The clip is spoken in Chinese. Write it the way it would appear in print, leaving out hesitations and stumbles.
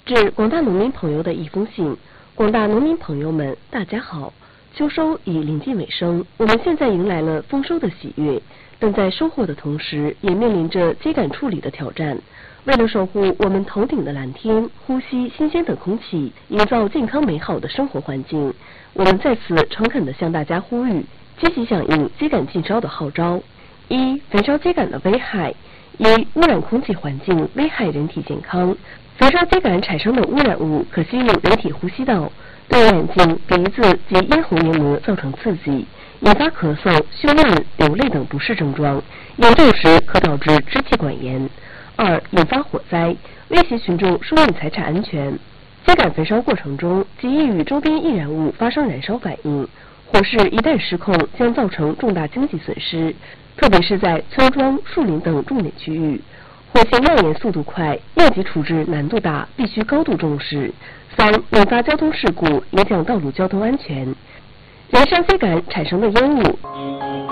致广大农民朋友的一封信。广大农民朋友们，大家好！秋收已临近尾声，我们现在迎来了丰收的喜悦，但在收获的同时，也面临着秸秆处理的挑战。为了守护我们头顶的蓝天，呼吸新鲜的空气，营造健康美好的生活环境，我们在此诚恳地向大家呼吁，积极响应秸秆禁烧的号召。一、焚烧秸秆的危害。污染空气环境，危害人体健康。焚烧秸秆产生的污染物可吸入人体呼吸道，对眼睛、鼻子及咽喉黏膜造成刺激，引发咳嗽、胸闷、流泪等不适症状，严重时可导致支气管炎。二、引发火灾，威胁群众生命财产安全。秸秆焚烧过程中，极易与周边易燃物发生燃烧反应，火势一旦失控，将造成重大经济损失，特别是在村庄、树林等重点区域。火情蔓延速度快，应急处置难度大，必须高度重视。三、引发交通事故，影响道路交通安全。燃烧秸秆产生的烟雾